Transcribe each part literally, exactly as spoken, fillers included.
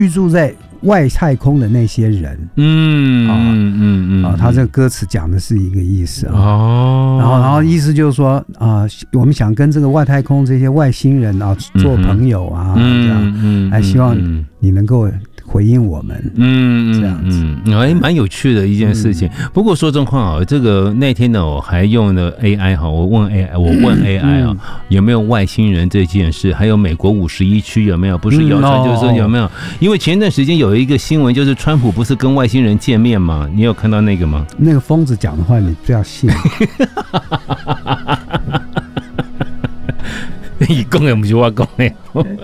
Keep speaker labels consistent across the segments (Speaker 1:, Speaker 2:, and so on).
Speaker 1: 居住在外太空的那些人，
Speaker 2: 嗯嗯嗯嗯，
Speaker 1: 啊，他这个歌词讲的是一个意思啊，
Speaker 2: 哦，
Speaker 1: 然后然后意思就是说啊、呃，我们想跟这个外太空这些外星人啊做朋友啊，
Speaker 2: 嗯、
Speaker 1: 这样，嗯，还希望你能够回应我们，
Speaker 2: 嗯，
Speaker 1: 这样子，
Speaker 2: 嗯，哎，蛮有趣的一件事情。嗯、不过说真话啊，这个那天呢，我还用了 A I 哈，我问 A I， 我问 A I 啊，嗯、有没有外星人这件事，还有美国五十一区有没有？不是谣传，就是说有没有？嗯、因为前段时间有一个新闻，就是川普不是跟外星人见面吗？你有看到那个吗？
Speaker 1: 那个疯子讲的话，你不要信。
Speaker 2: 你讲的不是我讲的。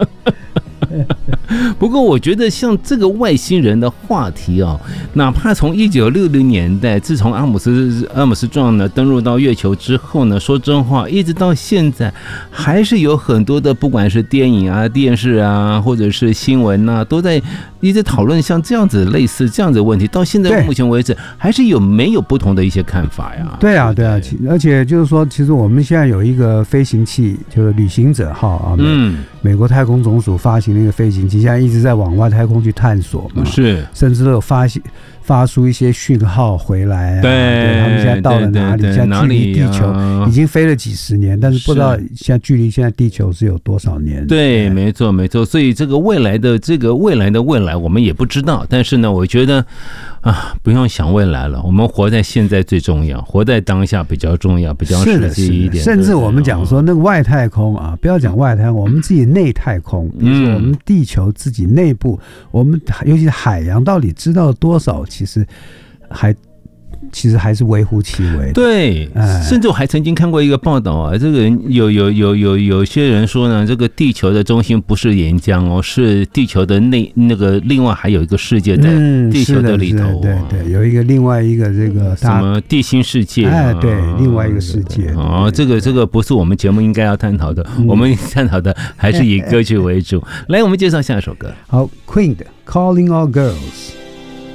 Speaker 2: 不过我觉得像这个外星人的话题哦，哪怕从一九六零年代，自从阿姆斯阿姆斯壮呢登陆到月球之后呢，说真话，一直到现在，还是有很多的，不管是电影啊、电视啊，或者是新闻啊，都在一直讨论像这样子类似这样子的问题。到现在目前为止，还是有没有不同的一些看法呀？
Speaker 1: 对啊，对啊，而且就是说，其实我们现在有一个飞行器，就是旅行者号啊，嗯，美国太空总署发行的一个飞行器，现在一直在往外太空去探索嘛，
Speaker 2: 是，
Speaker 1: 甚至都有发发出一些讯号回来、啊，
Speaker 2: 对，
Speaker 1: 对，他们现在到了哪里？
Speaker 2: 对对对，
Speaker 1: 现在距离地球已经飞了几十年，但是不知道现在距离现在地球是有多少年？
Speaker 2: 对，没错没错。所以这个未来的这个未来的未来，我们也不知道。但是呢，我觉得啊，不用想未来了，我们活在现在最重要，活在当下比较重要，比较实际一点。
Speaker 1: 甚至我们讲说那个外太空啊，不要讲外太空，我们自己内太空，比如说我们地球自己内部，我们尤其是海洋到底知道多少？其实还其实还是微乎其微的。
Speaker 2: 对，甚至我还曾经看过一个报道啊，这个有有有有有些人说呢，这个地球的中心不是岩浆哦，是地球的内那个另外还有一个世界在地球的里头、哦
Speaker 1: 嗯，对对，有一个另外一个这个
Speaker 2: 什么地心世界、啊，
Speaker 1: 哎，对，另外一个世界。
Speaker 2: 哦，这个这个不是我们节目应该要探讨的，嗯、我们探讨的还是以歌曲为主。来，我们介绍下一首歌，
Speaker 1: 好 ，Queen 的《Calling All Girls》。